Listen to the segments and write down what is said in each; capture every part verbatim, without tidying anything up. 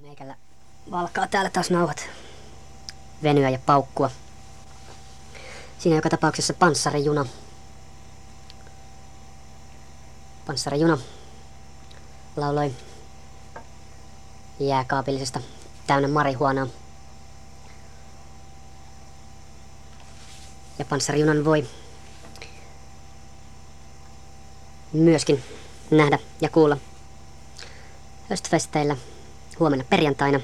Meikällä valkaa täällä taas nauhat venyä ja paukkua. Siinä joka tapauksessa panssarijuna. Panssarijuna lauloi jääkaapillisesta täynnä marihuonaa. Ja panssarijunan voi myöskin nähdä ja kuulla Östfesteillä huomenna perjantaina.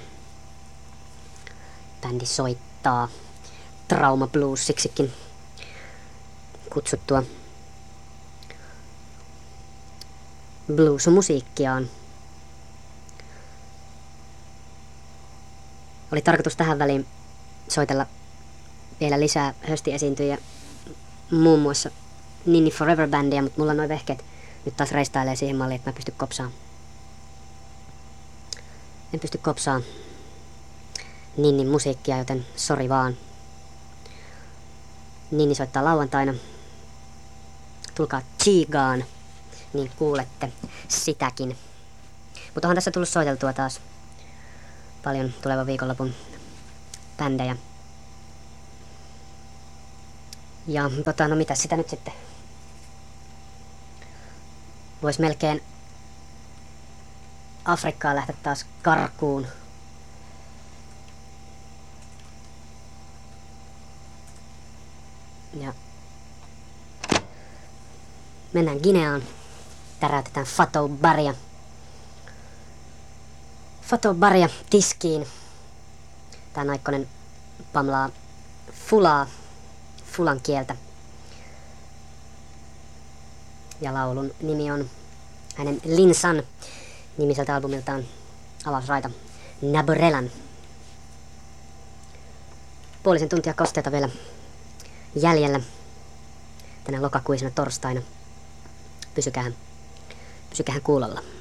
Bändi soittaa Trauma Bluesiksikin kutsuttua blues-musiikkiaan. Oli tarkoitus tähän väliin soitella vielä lisää höstiesiintyjiä, muun muassa Ninni Forever Bandia, mutta mulla noin vehkeet nyt taas reistailee siihen malliin, että mä pysty kopsaan. En pysty kopsaan Ninnin musiikkia, joten sori vaan. Ninni soittaa lauantaina. Tulkaa Chigaan, niin kuulette sitäkin. Mutta onhan tässä tullut soiteltua taas paljon tulevan viikonlopun bändejä. Ja tota, no mitä sitä nyt sitten? Vois melkein Afrikkaa lähteä taas karkuun. Ja mennään Gineaan. Täräytetään Fatou Baria. Fatou Baria tiskiin. Tää naikkonen pamlaa fulaa, fulan kieltä. Ja laulun nimi on hänen Linsan nimiseltä albumiltaan avausraita Naborelan. Puolisen tuntia kosteita vielä jäljellä tänä lokakuisena torstaina. Pysykäähän, pysykäähän kuulolla.